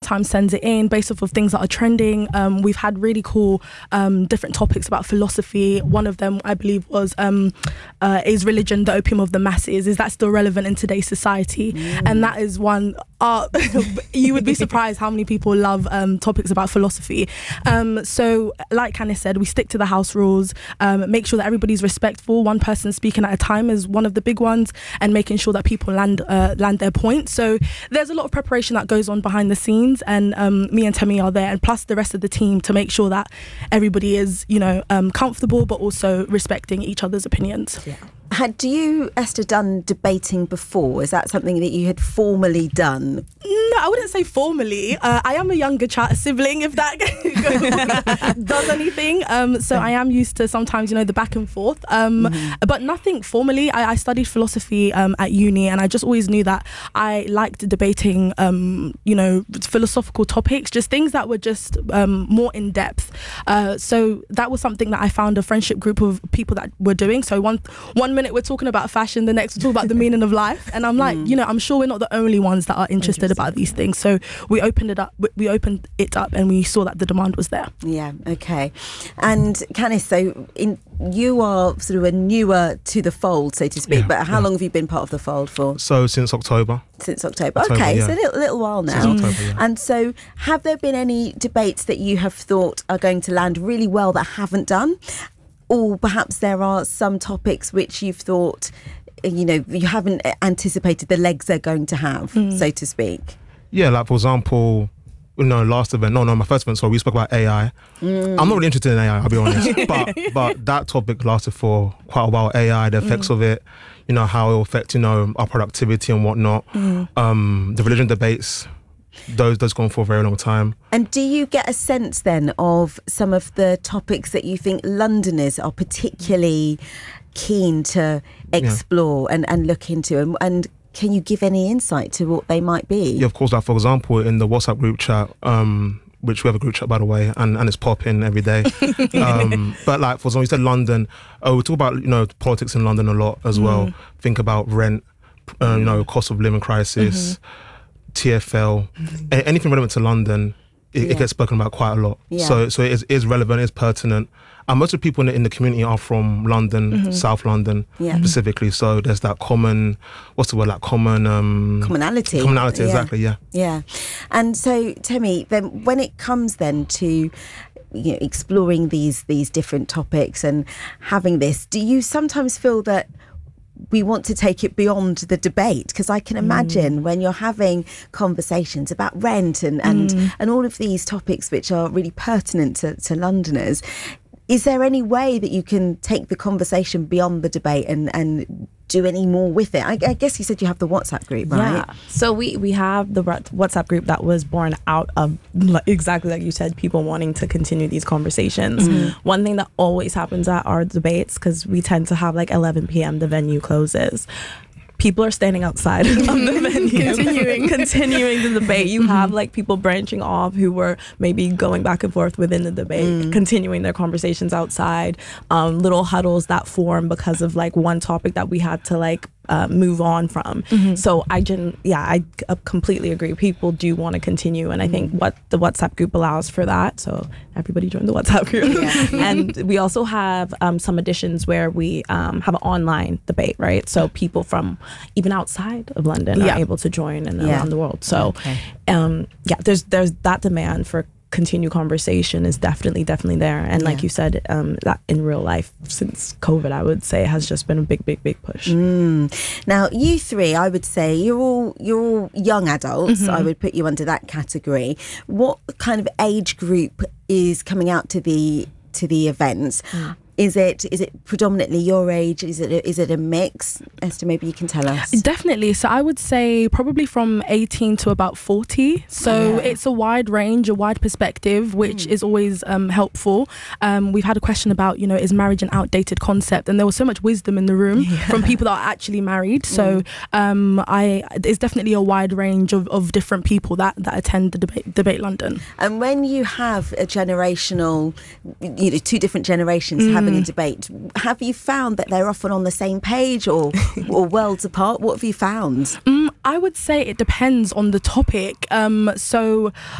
sometimes sends it in based off of things that are trending. We've had really cool different topics about philosophy. One of them, I believe, was is religion the opium of the masses? Is that still relevant in today's society? And that is one. You would be surprised how many people love topics about philosophy. So like Candice said, we stick to the house rules, make sure that everybody's respectful. One person speaking at a time is one of the big ones, and making sure that people land their point. So there's a lot of preparation that goes on behind the scenes, and me and Temi are there, and plus the rest of the team, to make sure that everybody is, comfortable, but also respecting each other's opinions. Yeah. Had you, Esther, done debating before? Is that something that you had formally done? No, I wouldn't say formally. I am a younger sibling, if that does anything. So I am used to sometimes, the back and forth. But nothing formally. I studied philosophy at uni, and I just always knew that I liked debating, philosophical topics, just things that were just more in depth. So that was something that I found a friendship group of people that were doing. So one minute we're talking about fashion, the next we're talking about the meaning of life, and I'm like, I'm sure we're not the only ones that are interested about these things. So we opened it up, and we saw that the demand was there. Yeah, okay. And Candice, so you are sort of a newer to the fold, so to speak, but how long have you been part of the fold for? So since October. Okay, so a little while now. Since October, And so have there been any debates that you have thought are going to land really well that haven't done? Or perhaps there are some topics which you've thought, you haven't anticipated the legs they're going to have, so to speak. Yeah, like for example, last event, my first event, we spoke about AI. I'm not really interested in AI, I'll be honest. but that topic lasted for quite a while. AI, the effects of it, how it will affect, our productivity and whatnot. The religion debates, those go on for a very long time. And do you get a sense then of some of the topics that you think Londoners are particularly keen to explore and look into, and can you give any insight to what they might be? Yeah, of course. Like for example, in the WhatsApp group chat, which we have a group chat, by the way, and it's popping every day. But like for example, you said London. We talk about politics in London a lot as well. Think about rent, cost of living crisis. TFL, anything relevant to London, it gets spoken about quite a lot. So it is relevant, it's pertinent. And most of the people in the community are from London, South London specifically. So there's that common, commonality. Commonality, exactly, Yeah. And so, Temi, then when it comes then to exploring these different topics and having this, do you sometimes feel that we want to take it beyond the debate? Because I can imagine when you're having conversations about rent and all of these topics which are really pertinent to Londoners, is there any way that you can take the conversation beyond the debate and do any more with it? I guess you said you have the WhatsApp group, right? Yeah. So we have the WhatsApp group that was born out of exactly like you said, people wanting to continue these conversations. One thing that always happens at our debates, because we tend to have 11 p.m. the venue closes. People are standing outside of the venue, continuing the debate. You have people branching off who were maybe going back and forth within the debate, continuing their conversations outside. Little huddles that form because of one topic that we had to move on from. So I completely agree. People do want to continue, and I think what the WhatsApp group allows for that. So everybody join the WhatsApp group. And we also have some editions where we have an online debate, right? So people from even outside of London are able to join and around the world. So there's that demand for continued conversation is definitely there, and like you said, that in real life since COVID, I would say has just been a big push. Now you three, I would say you're all young adults. I would put you under that category. What kind of age group is coming out to the events? Is it predominantly your age? Is it a mix? Esther, maybe you can tell us. Definitely. So I would say probably from 18 to about 40. So it's a wide range, a wide perspective, which is always helpful. We've had a question about, is marriage an outdated concept? And there was so much wisdom in the room from people that are actually married. So it's definitely a wide range of different people that attend the debate London. And when you have a generational, two different generations having a debate, have you found that they're often on the same page or worlds apart? What have you found? I would say it depends on the topic. So